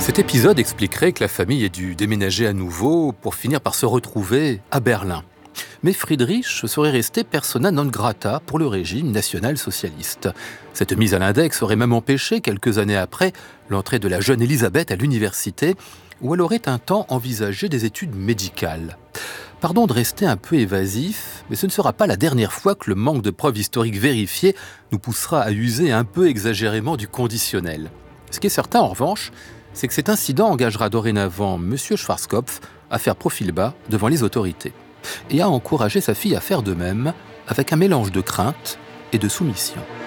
Cet épisode expliquerait que la famille ait dû déménager à nouveau pour finir par se retrouver à Berlin. Mais Friedrich serait resté persona non grata pour le régime national-socialiste. Cette mise à l'index aurait même empêché, quelques années après, l'entrée de la jeune Élisabeth à l'université, où elle aurait un temps envisagé des études médicales. Pardon de rester un peu évasif, mais ce ne sera pas la dernière fois que le manque de preuves historiques vérifiées nous poussera à user un peu exagérément du conditionnel. Ce qui est certain, en revanche, c'est que cet incident engagera dorénavant M. Schwarzkopf à faire profil bas devant les autorités et à encourager sa fille à faire de même, avec un mélange de crainte et de soumission.